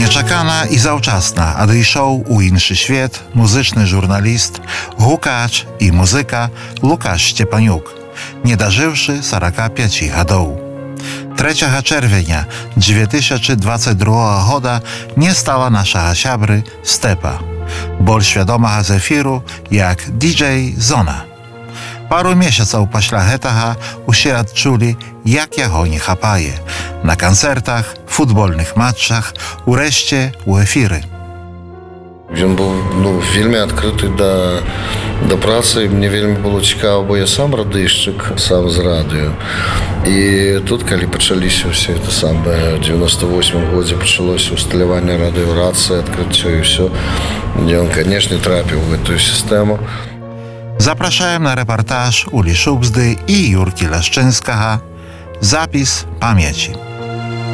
Nieczekana i zаўчасна адышоў у іншы свет музычны журналіст, гукач і музыка Лукаш Сцепанюк, не дажыўшы 45 гадоў. 3 чэрвеня 2022 года не стала нашага сябры Степа, больш вядомага з эфіру як DJ Zona. Пару месяцаў пасля гэтага усе адчулі, як яго не хапае на канцэртах, футбольных матчах, урэшце у эфіры. Ён быў вельмі адкрыты да працы. Мне вельмі было цікава, бо я сам радыйшчык, сам з радыё. І тут, калі пачаліся ўсе это самае, ў 98 годзе пачалося усталяванне радыёрацыі, адкрыццё і ўсё. Ён, канешне, трапіў у гэтую сістэму. Запрашаем на рэпартаж Улі Шубзды і Юркі Лашчынскага. Запіс памяці.